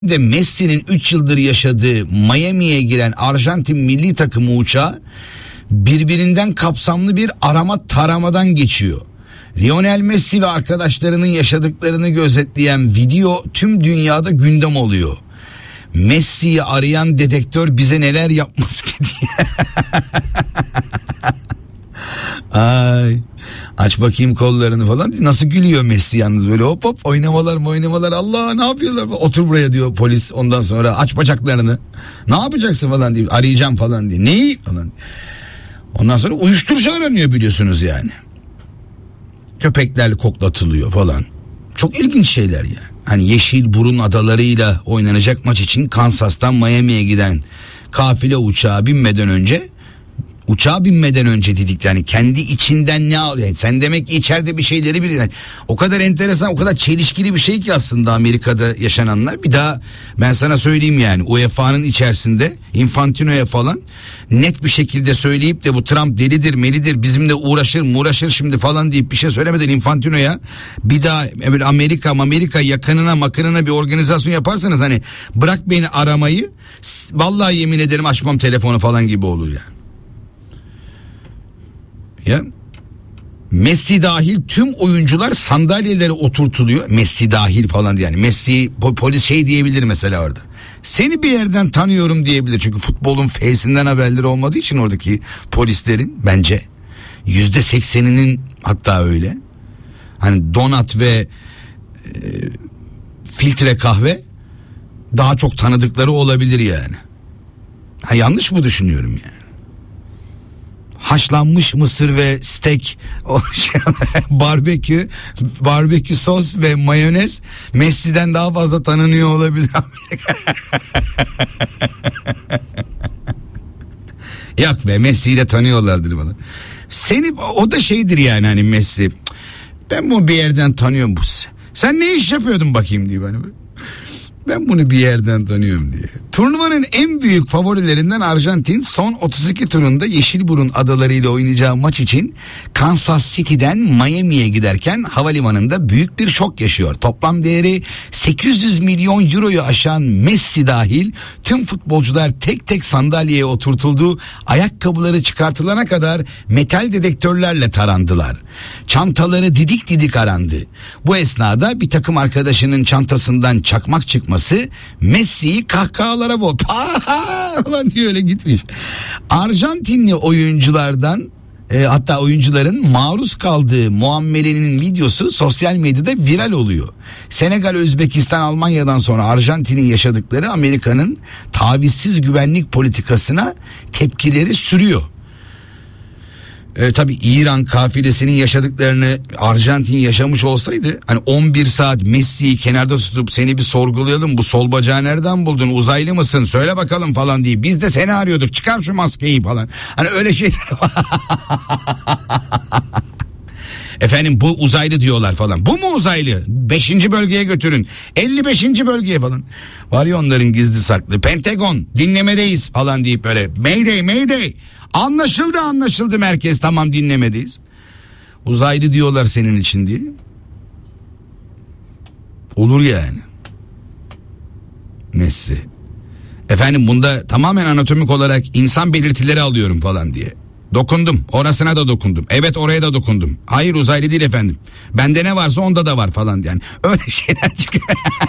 de Messi'nin 3 yıldır yaşadığı Miami'ye giren Arjantin milli takımı uçağı birbirinden kapsamlı bir arama taramadan geçiyor. Lionel Messi ve arkadaşlarının yaşadıklarını gözetleyen video tüm dünyada gündem oluyor. Messi'yi arayan dedektör bize neler yapmaz ki diye. Ay, aç bakayım kollarını falan. Nasıl gülüyor Messi yalnız, böyle hop hop oynamalar, Allah ne yapıyorlar, otur buraya diyor polis. Ondan sonra aç bacaklarını, ne yapacaksın falan diye, arayacağım falan diye, neyi falan. Ondan sonra uyuşturucu aranıyor biliyorsunuz yani. Köpekler koklatılıyor falan. Çok ilginç şeyler ya. Hani Yeşilburun adalarıyla oynanacak maç için Kansas'tan Miami'ye giden kafile uçağa binmeden önce dedik yani, kendi içinden ne alıyor? Yani sen demek ki içeride bir şeyleri biliyorsun. Yani o kadar enteresan, o kadar çelişkili bir şey ki aslında Amerika'da yaşananlar. Bir daha ben sana söyleyeyim yani, UEFA'nın içerisinde Infantino'ya falan net bir şekilde söyleyip de bu Trump delidir melidir bizimle uğraşır şimdi falan deyip bir şey söylemeden Infantino'ya bir daha böyle Amerika yakınına makınına bir organizasyon yaparsanız, hani bırak beni aramayı, vallahi yemin ederim açmam telefonu falan gibi olur yani. Ya Messi dahil tüm oyuncular sandalyelere oturtuluyor. Messi dahil falan yani. Messi polis şey diyebilir mesela orada. Seni bir yerden tanıyorum diyebilir. Çünkü futbolun F'sinden haberleri olmadığı için oradaki polislerin bence %80'inin hatta öyle. Hani donat ve filtre kahve daha çok tanıdıkları olabilir yani. Ha, yanlış mı düşünüyorum yani? Haşlanmış mısır ve steak, barbekü sos ve mayonez Messi'den daha fazla tanınıyor olabilir. Yok be, Messi'yi de tanıyorlardır bana. Seni o da şeydir yani, hani Messi, ben bunu bir yerden tanıyorum bu. Sen ne iş yapıyordun bakayım diye bana. Ben bunu bir yerden tanıyorum diye. Turnuvanın en büyük favorilerinden Arjantin son 32 turunda Yeşilburun adalarıyla oynayacağı maç için Kansas City'den Miami'ye giderken havalimanında büyük bir şok yaşıyor. Toplam değeri 800 milyon euroyu aşan Messi dahil tüm futbolcular tek tek sandalyeye oturtuldu. Ayakkabıları çıkartılana kadar metal dedektörlerle tarandılar. Çantaları didik didik arandı. Bu esnada bir takım arkadaşının çantasından çakmak çıkması Messi'yi kahkahalara falan diye öyle gitmiş. Arjantinli oyunculardan hatta oyuncuların maruz kaldığı muamelenin videosu sosyal medyada viral oluyor. Senegal, Özbekistan, Almanya'dan sonra Arjantin'in yaşadıkları Amerika'nın tavizsiz güvenlik politikasına tepkileri sürüyor. Tabii İran kafilesinin yaşadıklarını Arjantin yaşamış olsaydı, hani 11 saat Messi'yi kenarda tutup seni bir sorgulayalım, bu sol bacağı nereden buldun, uzaylı mısın söyle bakalım falan diye, biz de seni arıyorduk, çıkar şu maskeyi falan, hani öyle şeyler. Efendim bu uzaylı diyorlar falan, bu mu uzaylı, 5. bölgeye götürün, 55. bölgeye falan, var ya onların gizli saklı, Pentagon dinlemedeyiz falan deyip böyle mayday anlaşıldı merkez, tamam dinlemedeyiz, uzaylı diyorlar senin için diye. Olur yani. Messi efendim bunda tamamen anatomik olarak insan belirtileri alıyorum falan diye. Dokundum, orasına da dokundum, evet oraya da dokundum, hayır uzaylı değil efendim, bende ne varsa onda da var falan yani, öyle şeyler çıkıyor.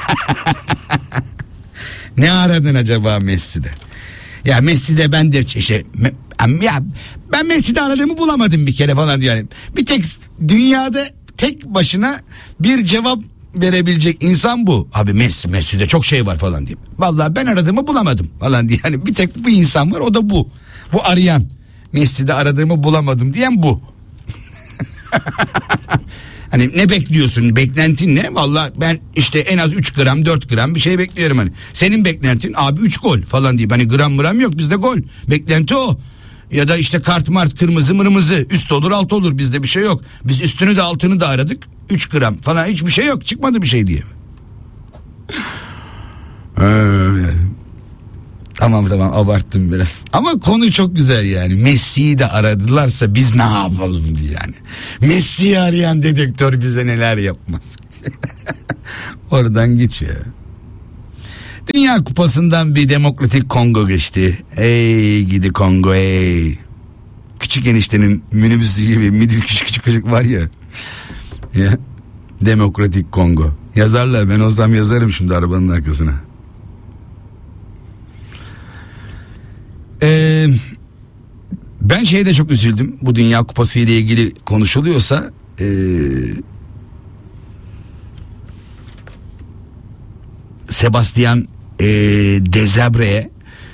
Ne aradın acaba Messi'de? Ya Messi'de ben de ben Messi'de aradığımı bulamadım bir kere falan yani. Bir tek dünyada tek başına bir cevap verebilecek insan bu. Abi Messi'de çok şey var falan diye. Vallahi ben aradığımı bulamadım falan diye. Yani bir tek bu insan var, o da bu. Bu arayan, Messi'de aradığımı bulamadım diyen bu. Hani ne bekliyorsun? Beklentin ne? Vallahi ben işte en az 3 gram 4 gram bir şey bekliyorum hani. Senin beklentin abi 3 gol falan diye. Hani gram yok bizde, gol. Beklenti o. Ya da işte kart mart, kırmızı mırmızı, üst olur alt olur, bizde bir şey yok. Biz üstünü de altını da aradık. 3 gram falan, hiçbir şey yok, çıkmadı bir şey diye. Tamam abarttım biraz. Ama konu çok güzel yani. Messi'yi de aradılarsa biz ne yapalım diye yani. Messi'yi arayan dedektör bize neler yapmaz. Oradan geç ya. Dünya Kupası'ndan bir Demokratik Kongo geçti. Ey gidi Kongo ey. Küçük eniştenin minibüsü gibi küçük var ya. Ya. Demokratik Kongo. Yazarlar, ben olsam yazarım şimdi arabanın arkasına. Ben şeyde çok üzüldüm. Bu Dünya Kupası ile ilgili konuşuluyorsa Sebastian Dezabre'ye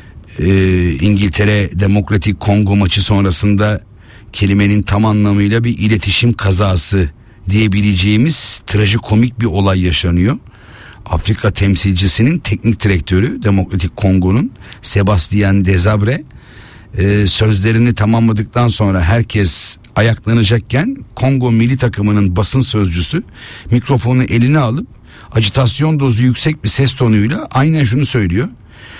İngiltere Demokratik Kongo maçı sonrasında kelimenin tam anlamıyla bir iletişim kazası diyebileceğimiz trajikomik bir olay yaşanıyor. Afrika temsilcisinin teknik direktörü Demokratik Kongo'nun Sebastian Desabre sözlerini tamamladıktan sonra herkes ayaklanacakken Kongo milli takımının basın sözcüsü mikrofonu eline alıp ajitasyon dozu yüksek bir ses tonuyla aynen şunu söylüyor.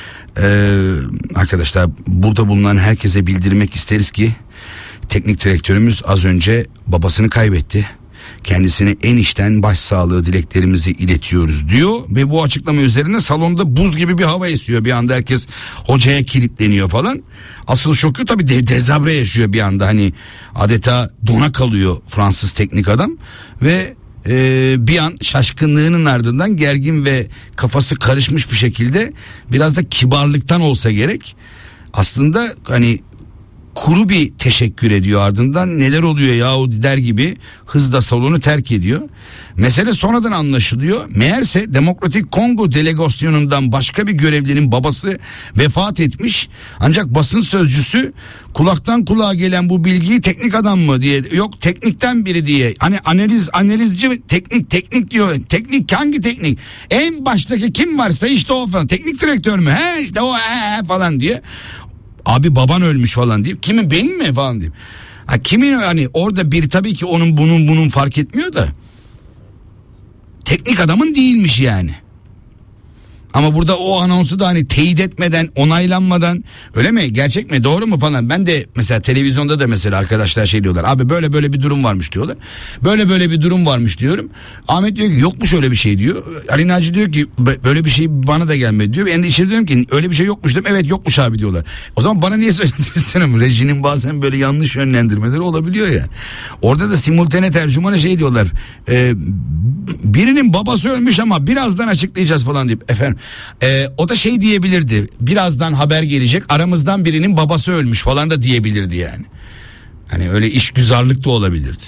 Arkadaşlar, burada bulunan herkese bildirmek isteriz ki teknik direktörümüz az önce babasını kaybetti. Kendisine en içten başsağlığı dileklerimizi iletiyoruz diyor ve bu açıklama üzerine salonda buz gibi bir hava esiyor. Bir anda herkes hocaya kilitleniyor falan. Asıl şoku tabii Desabre yaşıyor bir anda, hani adeta dona kalıyor Fransız teknik adam ve bir an şaşkınlığının ardından gergin ve kafası karışmış bir şekilde, biraz da kibarlıktan olsa gerek, aslında hani kuru bir teşekkür ediyor, ardından neler oluyor yahu der gibi hızla salonu terk ediyor. Mesele sonradan anlaşılıyor. Meğerse Demokratik Kongo delegasyonundan başka bir görevlinin babası vefat etmiş. Ancak basın sözcüsü kulaktan kulağa gelen bu bilgiyi teknik adam mı diye, yok teknikten biri diye, hani analizci teknik diyor. Teknik hangi teknik? En baştaki kim varsa işte o falan. Teknik direktör mü? He işte o falan diye. Abi baban ölmüş falan deyip, kimin, benim mi falan deyip. Ha, kimin, hani orada bir tabii ki onun bunun fark etmiyor da teknik adamın değilmiş yani. Ama burada o anonsu da hani teyit etmeden, onaylanmadan, öyle mi, gerçek mi, doğru mu falan. Ben de mesela televizyonda da mesela arkadaşlar şey diyorlar, abi böyle bir durum varmış diyorlar. Böyle bir durum varmış diyorum. Ahmet diyor ki yokmuş öyle bir şey diyor. Ali Naci diyor ki böyle bir şey bana da gelmedi diyor. Ben de içeri diyorum ki öyle bir şey yokmuş diyorum. Evet yokmuş abi diyorlar. O zaman bana niye söylediniz? Rejinin bazen böyle yanlış yönlendirmeleri olabiliyor ya. Orada da simultane tercümana şey diyorlar. Birinin babası ölmüş ama birazdan açıklayacağız falan deyip efendim. O da şey diyebilirdi, birazdan haber gelecek, aramızdan birinin babası ölmüş falan da diyebilirdi yani. Hani öyle işgüzarlık da olabilirdi.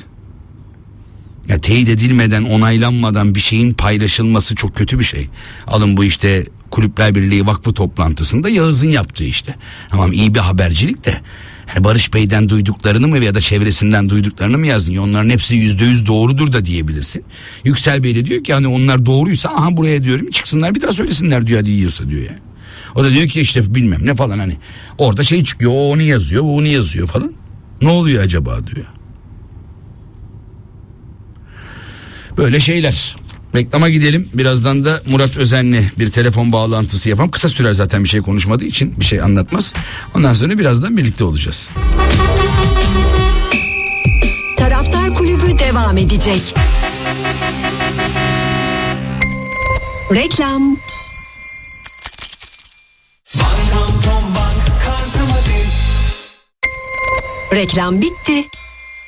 Ya teyit edilmeden, onaylanmadan bir şeyin paylaşılması çok kötü bir şey. Alın bu işte Kulüpler Birliği Vakfı toplantısında Yağız'ın yaptığı işte. Tamam, iyi bir habercilik de. Yani Barış Bey'den duyduklarını mı ya da çevresinden duyduklarını mı yazdın? Onların hepsi %100 doğrudur da diyebilirsin. Yüksel Bey de diyor ki hani onlar doğruysa aha buraya diyorum çıksınlar bir daha söylesinler diyor, hadi yiyorsa diyor yani. O da diyor ki işte bilmem ne falan, hani orada şey çıkıyor, o onu yazıyor, o onu yazıyor falan. Ne oluyor acaba diyor. Böyle şeyler. Reklama gidelim. Birazdan da Murat Özen'le bir telefon bağlantısı yapalım. Kısa sürer zaten, bir şey konuşmadığı için bir şey anlatmaz. Ondan sonra birazdan birlikte olacağız. Taraftar Kulübü devam edecek. Reklam. Reklam bitti.